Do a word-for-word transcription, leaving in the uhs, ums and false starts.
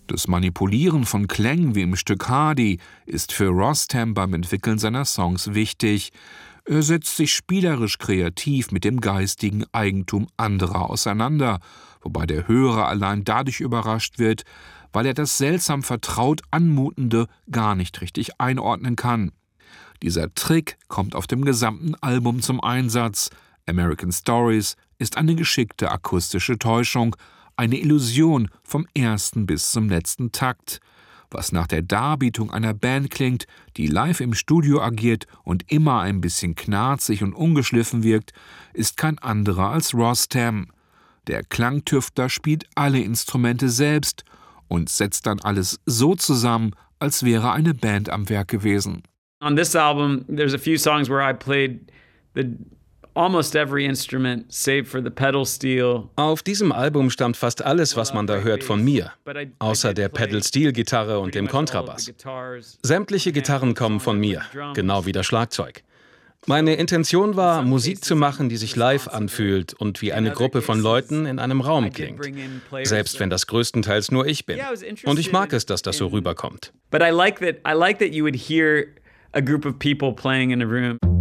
Das Manipulieren von Klängen wie im Stück Hardy ist für Rostam beim Entwickeln seiner Songs wichtig. Er setzt sich spielerisch kreativ mit dem geistigen Eigentum anderer auseinander, wobei der Hörer allein dadurch überrascht wird, weil er das seltsam vertraut Anmutende gar nicht richtig einordnen kann. Dieser Trick kommt auf dem gesamten Album zum Einsatz. American Stories ist eine geschickte akustische Täuschung, eine Illusion vom ersten bis zum letzten Takt. Was nach der Darbietung einer Band klingt, die live im Studio agiert und immer ein bisschen knarzig und ungeschliffen wirkt, ist kein anderer als Rostam. Der Klangtüftler spielt alle Instrumente selbst und setzt dann alles so zusammen, als wäre eine Band am Werk gewesen. On this album, there's a few songs where I played the almost every instrument save for the pedal steel. Auf diesem Album stammt fast alles, was man da hört, von mir, außer der Pedal-Steel-Gitarre und dem Kontrabass. Sämtliche Gitarren kommen von mir, genau wie das Schlagzeug. Meine Intention war, Musik zu machen, die sich live anfühlt und wie eine Gruppe von Leuten in einem Raum klingt, selbst wenn das größtenteils nur ich bin. Und ich mag es, dass das so rüberkommt. But I like that I like that you would hear a group of people playing in a room.